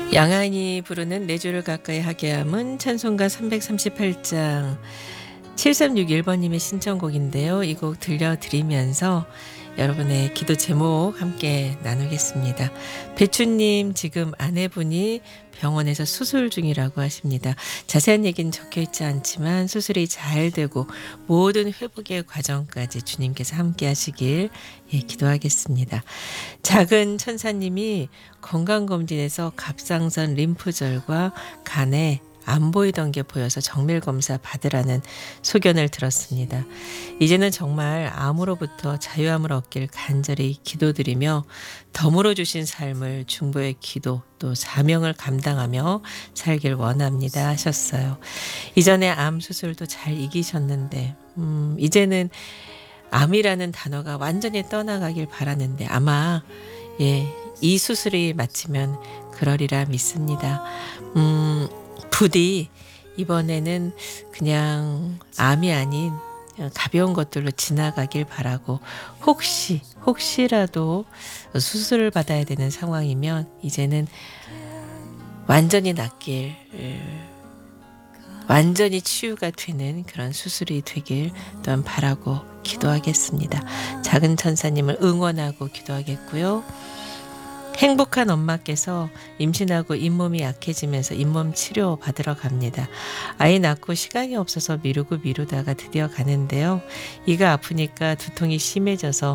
양한이 부르는 네 줄을 가까이 하게 함은 찬송가 338장 7361번님의 신청곡인데요. 이 곡 들려드리면서 여러분의 기도 제목 함께 나누겠습니다. 배추님, 지금 아내분이 병원에서 수술 중이라고 하십니다. 자세한 얘기는 적혀 있지 않지만 수술이 잘 되고 모든 회복의 과정까지 주님께서 함께 하시길 기도하겠습니다. 작은 천사님이 건강검진에서 갑상선 림프절과 간에 안 보이던 게 보여서 정밀검사 받으라는 소견을 들었습니다. 이제는 정말 암으로부터 자유함을 얻길 간절히 기도드리며 덤으로 주신 삶을 중보의 기도 또 사명을 감당하며 살길 원합니다 하셨어요. 이전에 암 수술도 잘 이기셨는데 이제는 암이라는 단어가 완전히 떠나가길 바라는데 아마 이 수술이 마치면 그러리라 믿습니다. 부디 이번에는 그냥 암이 아닌 가벼운 것들로 지나가길 바라고 혹시라도 수술을 받아야 되는 상황이면 이제는 완전히 낫길 완전히 치유가 되는 그런 수술이 되길 또한 바라고 기도하겠습니다. 작은 천사님을 응원하고 기도하겠고요. 행복한 엄마께서 임신하고 잇몸이 약해지면서 잇몸 치료 받으러 갑니다. 아이 낳고 시간이 없어서 미루다가 드디어 가는데요. 이가 아프니까 두통이 심해져서